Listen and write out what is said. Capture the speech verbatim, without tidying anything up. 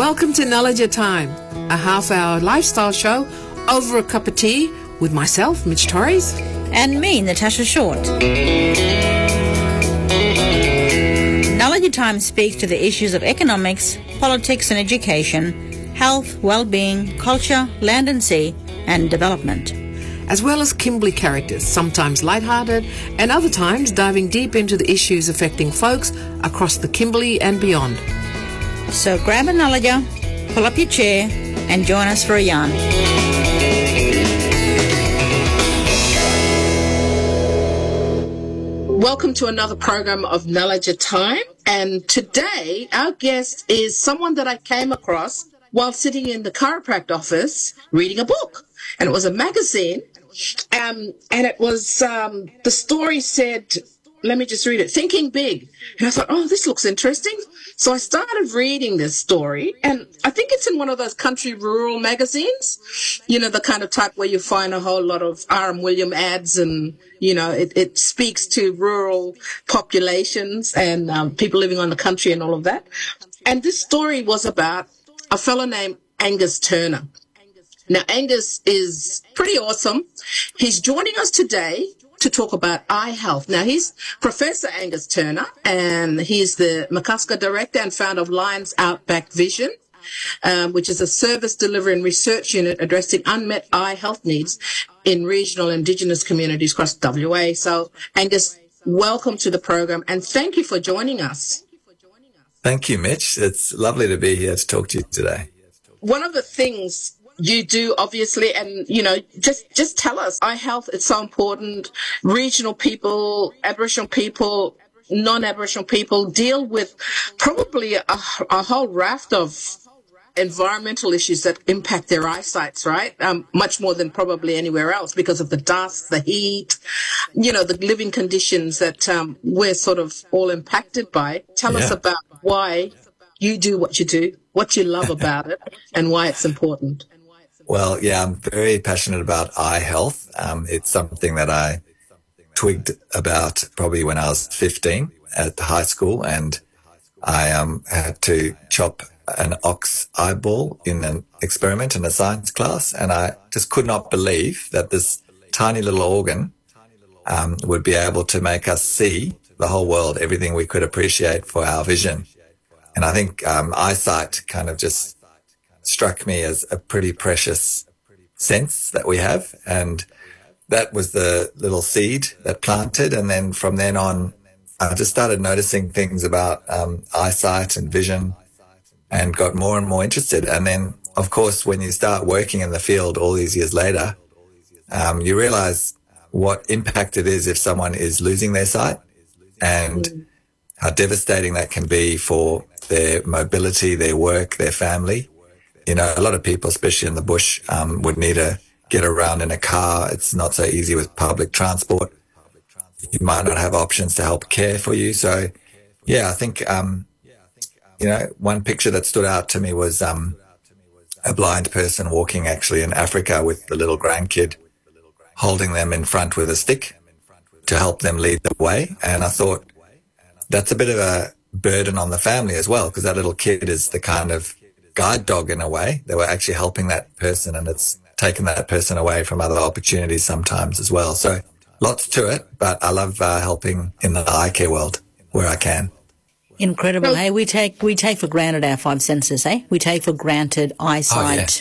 Welcome to Knowledge Time, a half-hour lifestyle show over a cup of tea with myself, Mitch Torres. And me, Natasha Short. Knowledge Time speaks to the issues of economics, politics and education, health, well-being, culture, land and sea, and development. As well as Kimberley characters, sometimes lighthearted and other times diving deep into the issues affecting folks across the Kimberley and beyond. So grab a knowledger, pull up your chair, and join us for a yarn. Welcome to another program of Knowledge Time. And today our guest is someone that I came across while sitting in the chiropractic office reading a book. And it was a magazine. Um, and it was, um, the story said, let me just read it, Thinking Big. And I thought, oh, this looks interesting. So I started reading this story, and I think it's in one of those country rural magazines, you know, the kind of type where you find a whole lot of R M Williams ads, and, you know, it, it speaks to rural populations and um, people living on the country and all of that. And this story was about a fellow named Angus Turner. Now, Angus is pretty awesome. He's joining us today to talk about eye health. Now, he's Professor Angus Turner, and he's the McCusker Director and founder of Lions Outback Vision, um, which is a service delivery and research unit addressing unmet eye health needs in regional Indigenous communities across W A. So, Angus, welcome to the program, and thank you for joining us. Thank you, Mitch. It's lovely to be here to talk to you today. One of the things you do, obviously, and, you know, just, just tell us, eye health is so important. Regional people, Aboriginal people, non-Aboriginal people deal with probably a, a whole raft of environmental issues that impact their eyesights, right? Um, much more than probably anywhere else because of the dust, the heat, you know, the living conditions that um, we're sort of all impacted by. Tell yeah. us about why you do what you do, what you love about it, and why it's important. Well, yeah, I'm very passionate about eye health. Um, it's something that I twigged about probably when I was fifteen at high school, and I um, had to chop an ox eyeball in an experiment in a science class, and I just could not believe that this tiny little organ um, would be able to make us see the whole world, everything we could appreciate for our vision. And I think um, eyesight kind of just struck me as a pretty precious sense that we have. And that was the little seed that planted. And then from then on, I just started noticing things about um, eyesight and vision and got more and more interested. And then, of course, when you start working in the field all these years later, um, you realize what impact it is if someone is losing their sight and how devastating that can be for their mobility, their work, their family. You know, a lot of people, especially in the bush, um, would need to get around in a car. It's not so easy with public transport. You might not have options to help care for you. So, yeah, I think, um, you know, one picture that stood out to me was um, a blind person walking actually in Africa with the little grandkid, holding them in front with a stick to help them lead the way. And I thought that's a bit of a burden on the family as well, because that little kid is the kind of guide dog in a way. They were actually helping that person, and it's taken that person away from other opportunities sometimes as well. So lots to it, but I love uh, helping in the eye care world where I can. Incredible. Hey, we take we take for granted our five senses, eh? We take for granted eyesight,